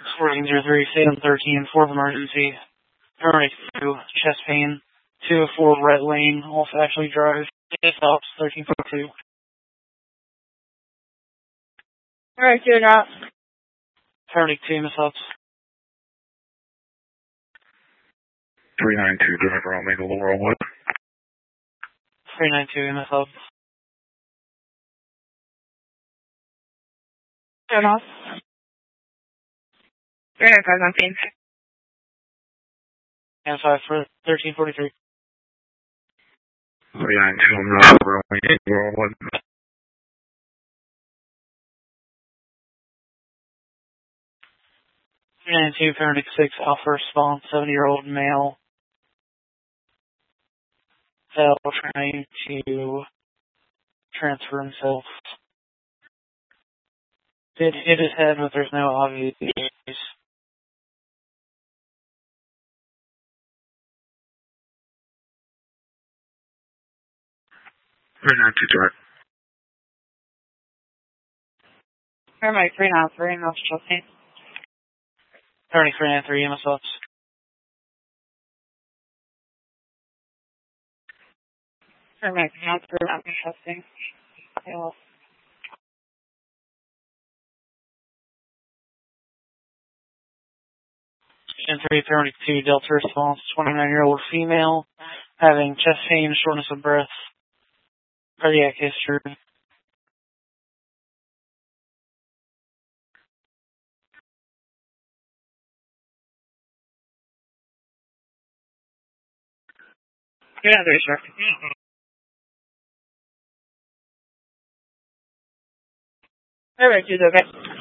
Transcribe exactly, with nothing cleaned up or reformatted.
Sporting zero three, Salem thirteen, fourth emergency. Paramedic two, chest pain. two oh four, Red Lane, also actually drive. Stops, thirteen forty-two. Alright, two drop. Paramedic two, Miss Ups. three nine two, driver Omega Laurelwood. three nine two, Miss Ups. Turn off. three nine five on scene. And five for thirteen forty-three. three nine two, driver Omega Laurelwood. three nine two, Paramedic six, Alpha response, seventy-year-old male. Fell trying to transfer himself. Did hit his head, but there's no obvious injuries. three nine two, driver. Paramedic three nine three, North Chelsea. Paramedic three nine three, M S Ups. Paramedic three nine three, North Chelsea. Yeah. And three, Paramedic two, Delta response, twenty-nine-year-old female, having chest pain, shortness of breath, cardiac history. Yeah, there's sir. Paramedic two's okay.